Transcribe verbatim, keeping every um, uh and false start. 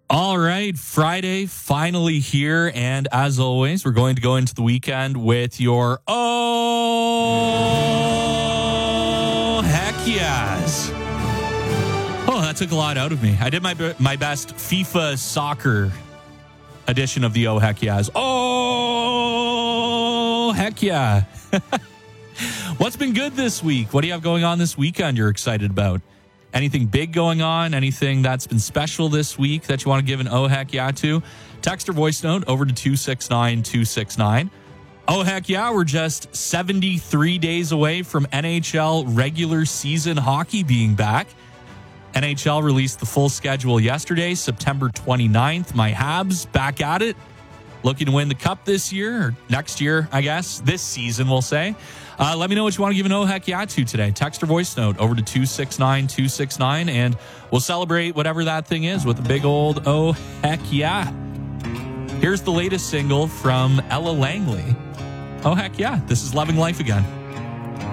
All right, Friday finally here, and as always, we're going to go into the weekend with your oh heck yes. Oh, that took a lot out of me. I did my my best FIFA soccer edition of the oh heck yes. Oh heck yeah. What's been good this week? What do you have going on this weekend you're excited about? Anything big going on? Anything that's been special this week that you want to give an oh heck yeah to? Text or voice note over to two six nine two six nine. Oh heck yeah, we're just seventy-three days away from N H L regular season hockey being back. N H L released the full schedule yesterday, September twenty-ninth. My Habs back at it, looking to win the cup this year, or next year, I guess. This season, we'll say. Uh, let me know what you want to give an oh heck yeah to today. Text or voice note over to two six nine two six nine, and we'll celebrate whatever that thing is with a big old oh heck yeah. Here's the latest single from Ella Langley. Oh heck yeah, this is Loving Life Again.